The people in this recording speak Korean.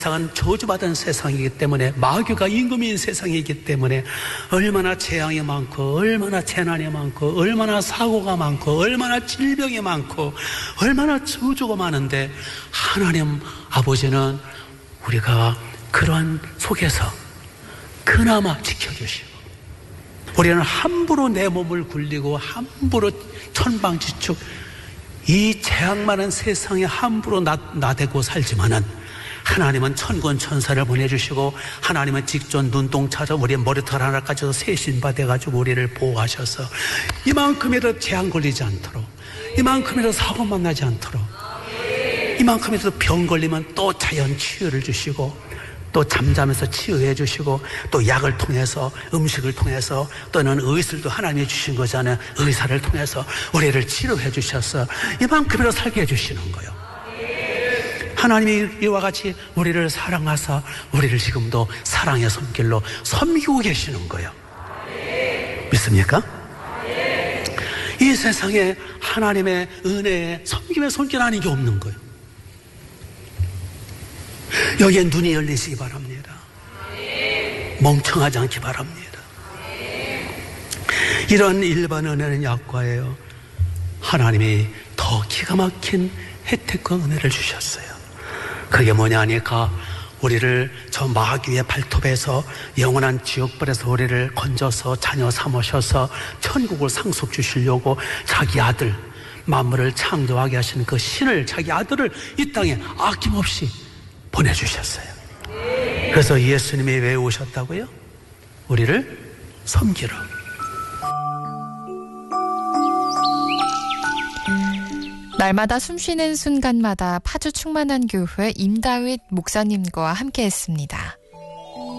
세상은 저주받은 세상이기 때문에, 마귀가 임금인 세상이기 때문에 얼마나 재앙이 많고, 얼마나 재난이 많고, 얼마나 사고가 많고, 얼마나 질병이 많고, 얼마나 저주가 많은데, 하나님 아버지는 우리가 그러한 속에서 그나마 지켜주시고, 우리는 함부로 내 몸을 굴리고 함부로 천방지축 이 재앙 많은 세상에 함부로 나대고 살지만은, 하나님은 천군 천사를 보내주시고, 하나님은 직접 눈동차서 우리의 머리털 하나까지도 세신받아가지고 우리를 보호하셔서 이만큼이라도 재앙 걸리지 않도록, 이만큼이라도 사고 만나지 않도록, 이만큼이라도 병 걸리면 또 자연 치유를 주시고, 또 잠자면서 치유해 주시고, 또 약을 통해서, 음식을 통해서, 또는 의술도 하나님이 주신 거잖아요. 의사를 통해서 우리를 치료해 주셔서 이만큼이라도 살게 해주시는 거예요. 하나님이 이와 같이 우리를 사랑하사 우리를 지금도 사랑의 손길로 섬기고 계시는 거예요. 믿습니까? 이 세상에 하나님의 은혜에 섬김의 손길 아닌 게 없는 거예요. 여기에 눈이 열리시기 바랍니다. 멍청하지 않기 바랍니다. 이런 일반 은혜는 약과예요. 하나님이 더 기가 막힌 혜택과 은혜를 주셨어요. 그게 뭐냐 하니까, 우리를 저 마귀의 발톱에서 영원한 지옥불에서 우리를 건져서 자녀 삼으셔서 천국을 상속 주시려고 자기 아들, 만물을 창조하게 하신 그 신을, 자기 아들을 이 땅에 아낌없이 보내주셨어요. 그래서 예수님이 왜 오셨다고요? 우리를 섬기러. 날마다 숨쉬는 순간마다 파주 충만한 교회 임다윗 목사님과 함께했습니다.